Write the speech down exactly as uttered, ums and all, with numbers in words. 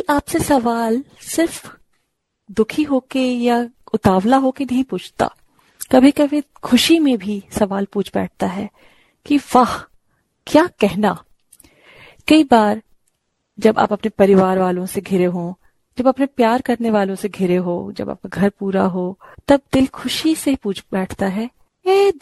आपसे सवाल सिर्फ दुखी होके या उतावला होके नहीं पूछता, कभी कभी खुशी में भी सवाल पूछ बैठता है कि वाह क्या कहना। कई बार जब आप अपने परिवार वालों से घिरे हो, जब अपने प्यार करने वालों से घिरे हो, जब आपका घर पूरा हो, तब दिल खुशी से पूछ बैठता है, ए